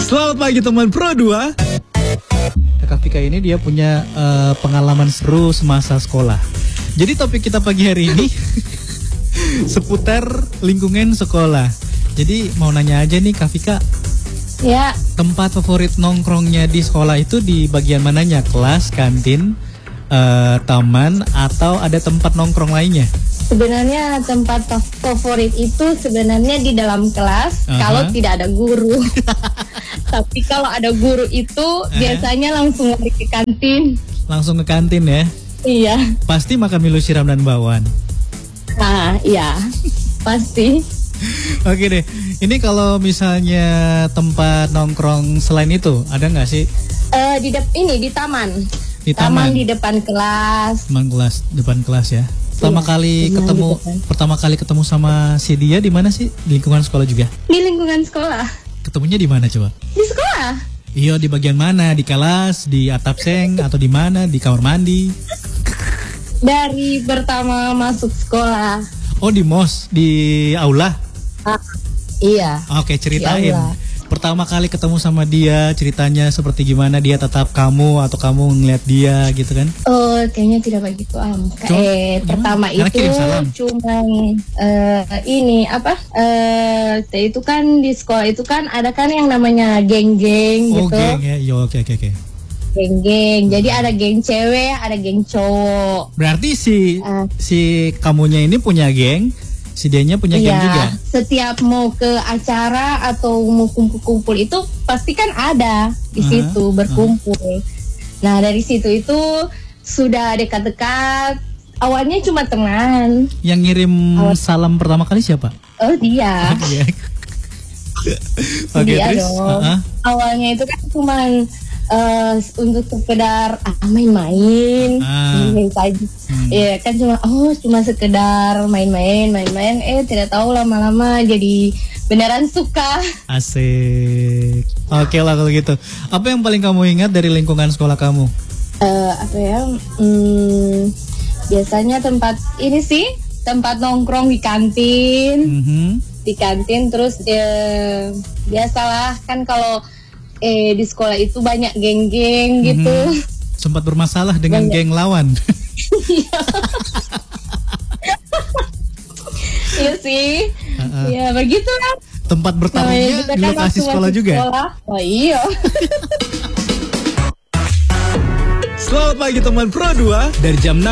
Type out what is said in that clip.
Selamat pagi teman Pro 2. Kak Vika ini dia punya pengalaman seru semasa sekolah. Jadi topik kita pagi hari ini seputar lingkungan sekolah. Jadi mau nanya aja nih Kak Vika. Ya. Tempat favorit nongkrongnya di sekolah itu di bagian mananya? Kelas, kantin, taman, atau ada tempat nongkrong lainnya? Sebenarnya tempat favorit itu sebenarnya di dalam kelas kalau tidak ada guru. Tapi kalau ada guru itu biasanya langsung lari ke kantin. Langsung ke kantin ya? Iya. Pasti makan milo siram dan bakwan. Nah, iya. Pasti. Oke deh. Ini kalau misalnya tempat nongkrong selain itu, ada nggak sih? Di taman. Di taman di depan kelas. Taman kelas, depan kelas ya. Pertama kali ketemu sama si dia di mana sih? Di lingkungan sekolah juga? Di lingkungan sekolah. Ketemunya di mana coba? Di sekolah. Iya, di bagian mana? Di kelas, di atap seng, atau di mana? Di kamar mandi? Dari pertama masuk sekolah. Oh, di mos, di aula? Iya. Oke, ceritain. Pertama kali ketemu sama dia, ceritanya seperti gimana? Dia tetap kamu atau kamu ngeliat dia gitu kan? Oh, kayaknya tidak begitu pertama itu cuman itu kan di sekolah itu kan ada kan yang namanya geng-geng gitu. Oh, geng ya. Yo, oke. Geng-geng. Jadi ada geng cewek, ada geng cowok. Berarti si kamunya ini punya geng, si dianya punya geng juga. Setiap mau ke acara atau mau kumpul-kumpul itu pasti kan ada di situ berkumpul. Nah, dari situ itu sudah dekat-dekat. Awalnya cuma teman. Yang ngirim salam pertama kali siapa? Oh, dia. Oke, dia terus? Dong. Awalnya itu kan cuma untuk sekedar main-main saja. Ya kan cuma sekedar main-main. Tidak tahu lama-lama jadi beneran suka. Asik. Oke lah kalau gitu. Apa yang paling kamu ingat dari lingkungan sekolah kamu? Biasanya tempat nongkrong di kantin. Di kantin terus biasalah kan kalau di sekolah itu banyak geng-geng gitu. Sempat bermasalah dengan geng lawan. Iya sih. Ya begitu kan. Tempat bertarungnya di lokasi sekolah juga. Oh iya. Selamat pagi teman Pro 2 dari jam 6